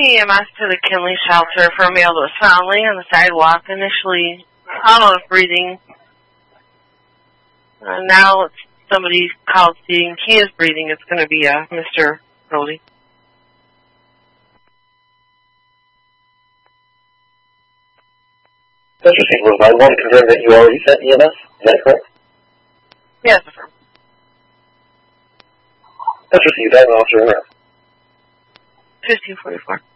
EMS to the Kinley shelter for a male that was found laying on the sidewalk, initially out of breathing. Now it's somebody called seeing he is breathing. It's going to be Mr. Brody. Interesting, Rose. I want to confirm that you already sent EMS. Is that correct? Yes, sir. That's received. I'm Officer Around. 1544.